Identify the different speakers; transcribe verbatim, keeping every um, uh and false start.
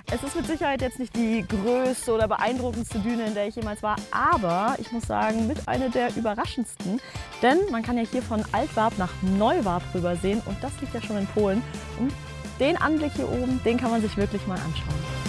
Speaker 1: Es ist mit Sicherheit jetzt nicht die größte oder beeindruckendste Düne, in der ich jemals war, aber ich muss sagen, mit einer der überraschendsten. Denn man kann ja hier von Altwarp nach Neuwarp rübersehen und das liegt ja schon in Polen. Und den Anblick hier oben, den kann man sich wirklich mal anschauen.